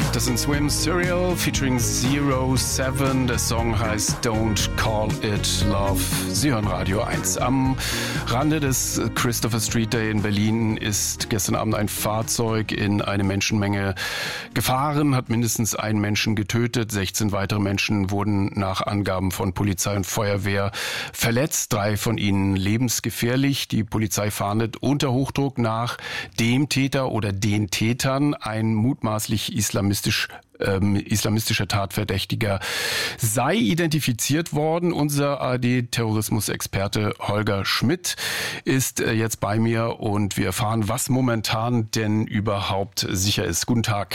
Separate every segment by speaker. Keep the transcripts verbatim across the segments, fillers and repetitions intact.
Speaker 1: Das sind Swim Serial featuring Zero Seven. Der Song heißt Don't Call It Love. Sie hören Radio eins. Am Rande des Christopher Street Day in Berlin ist gestern Abend ein Fahrzeug in eine Menschenmenge gefahren, hat mindestens einen Menschen getötet. sechzehn weitere Menschen wurden nach Angaben von Polizei und Feuerwehr verletzt. Drei von ihnen lebensgefährlich. Die Polizei fahndet unter Hochdruck nach dem Täter oder den Tätern. Ein mutmaßlich islamistisch Ähm, islamistischer Tatverdächtiger sei identifiziert worden. Unser A R D-Terrorismusexperte Holger Schmidt ist äh, jetzt bei mir und wir erfahren, was momentan denn überhaupt sicher ist. Guten Tag.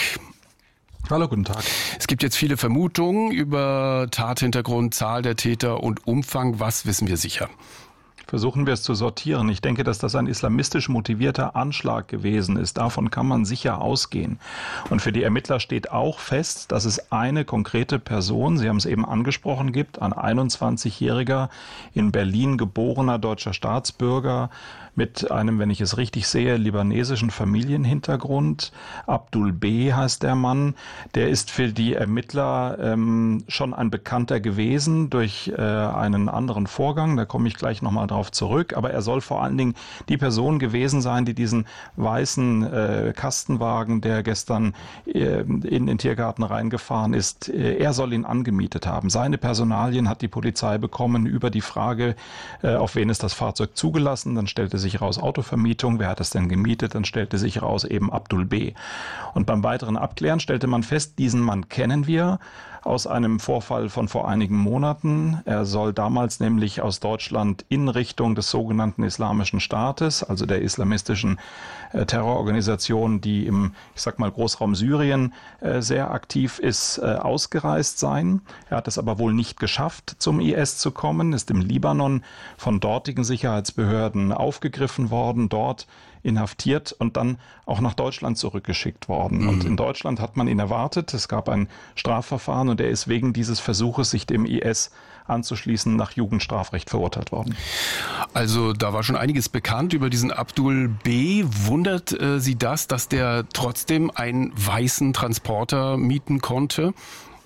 Speaker 2: Hallo, guten Tag.
Speaker 1: Es gibt jetzt viele Vermutungen über Tathintergrund, Zahl der Täter und Umfang. Was wissen wir sicher?
Speaker 2: Versuchen wir es zu sortieren. Ich denke, dass das ein islamistisch motivierter Anschlag gewesen ist. Davon kann man sicher ausgehen. Und für die Ermittler steht auch fest, dass es eine konkrete Person, Sie haben es eben angesprochen, gibt, ein einundzwanzigjähriger in Berlin geborener deutscher Staatsbürger mit einem, wenn ich es richtig sehe, libanesischen Familienhintergrund. Abdul B. heißt der Mann. Der ist für die Ermittler ähm, schon ein Bekannter gewesen durch äh, einen anderen Vorgang. Da komme ich gleich nochmal drauf zurück. Aber er soll vor allen Dingen die Person gewesen sein, die diesen weißen äh, Kastenwagen, der gestern äh, in den Tiergarten reingefahren ist, äh, er soll ihn angemietet haben. Seine Personalien hat die Polizei bekommen über die Frage, äh, auf wen ist das Fahrzeug zugelassen. Dann stellte sich raus Autovermietung. Wer hat es denn gemietet? Dann stellte sich raus eben Abdul B. Und beim weiteren Abklären stellte man fest, diesen Mann kennen wir aus einem Vorfall von vor einigen Monaten. Er soll damals nämlich aus Deutschland in Richtung des sogenannten Islamischen Staates, also der islamistischen äh, Terrororganisation, die im, ich sag mal, Großraum Syrien äh, sehr aktiv ist, äh, ausgereist sein. Er hat es aber wohl nicht geschafft, zum I S zu kommen, ist im Libanon von dortigen Sicherheitsbehörden aufgegriffen worden, dort inhaftiert und dann auch nach Deutschland zurückgeschickt worden. Mhm. Und in Deutschland hat man ihn erwartet. Es gab ein Strafverfahren und er ist wegen dieses Versuches, sich dem I S anzuschließen, nach Jugendstrafrecht verurteilt worden.
Speaker 1: Also da war schon einiges bekannt über diesen Abdul B. Wundert äh, Sie das, dass der trotzdem einen weißen Transporter mieten konnte?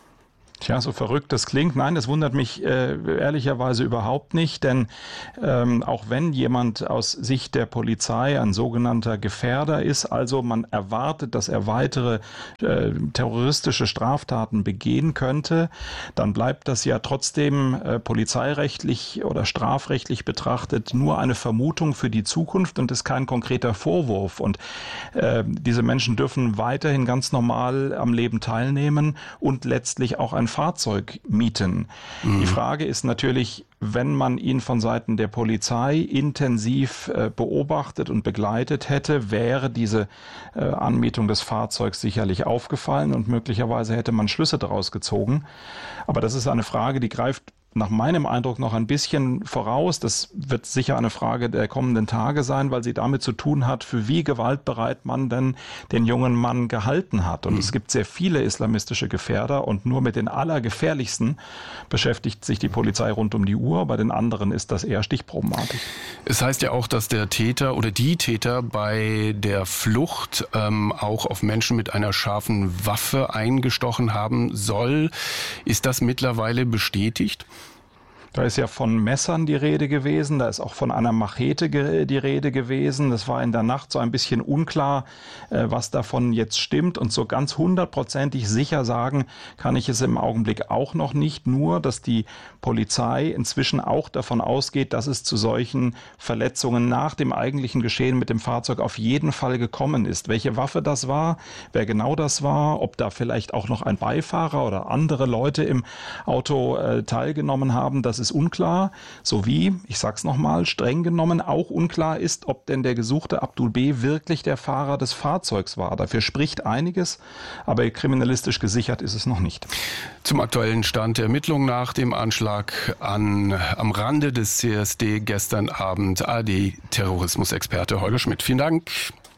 Speaker 2: Tja, so verrückt das klingt. Nein, das wundert mich äh, ehrlicherweise überhaupt nicht, denn ähm, auch wenn jemand aus Sicht der Polizei ein sogenannter Gefährder ist, also man erwartet, dass er weitere äh, terroristische Straftaten begehen könnte, dann bleibt das ja trotzdem äh, polizeirechtlich oder strafrechtlich betrachtet nur eine Vermutung für die Zukunft und ist kein konkreter Vorwurf. Und äh, diese Menschen dürfen weiterhin ganz normal am Leben teilnehmen und letztlich auch ein Fahrzeug mieten. Mhm. Die Frage ist natürlich, wenn man ihn von Seiten der Polizei intensiv äh, beobachtet und begleitet hätte, wäre diese äh, Anmietung des Fahrzeugs sicherlich aufgefallen und möglicherweise hätte man Schlüsse daraus gezogen. Aber das ist eine Frage, die greift nach meinem Eindruck noch ein bisschen voraus. Das wird sicher eine Frage der kommenden Tage sein, weil sie damit zu tun hat, für wie gewaltbereit man denn den jungen Mann gehalten hat. Und mhm. es gibt sehr viele islamistische Gefährder und nur mit den allergefährlichsten beschäftigt sich die Polizei rund um die Uhr. Bei den anderen ist das eher stichprobenartig.
Speaker 1: Es heißt ja auch, dass der Täter oder die Täter bei der Flucht ähm, auch auf Menschen mit einer scharfen Waffe eingestochen haben soll. Ist das mittlerweile bestätigt?
Speaker 2: Da ist ja von Messern die Rede gewesen, da ist auch von einer Machete die Rede gewesen. Das war in der Nacht so ein bisschen unklar, was davon jetzt stimmt. Und so ganz hundertprozentig sicher sagen kann ich es im Augenblick auch noch nicht. Nur, dass die Polizei inzwischen auch davon ausgeht, dass es zu solchen Verletzungen nach dem eigentlichen Geschehen mit dem Fahrzeug auf jeden Fall gekommen ist. Welche Waffe das war, wer genau das war, ob da vielleicht auch noch ein Beifahrer oder andere Leute im Auto äh, teilgenommen haben, das ist unklar, sowie, ich sag's nochmal, streng genommen auch unklar ist, ob denn der gesuchte Abdul B. wirklich der Fahrer des Fahrzeugs war. Dafür spricht einiges, aber kriminalistisch gesichert ist es noch nicht.
Speaker 1: Zum aktuellen Stand der Ermittlungen nach dem Anschlag an, am Rande des C S D gestern Abend A R D-Terrorismusexperte Holger Schmidt. Vielen Dank.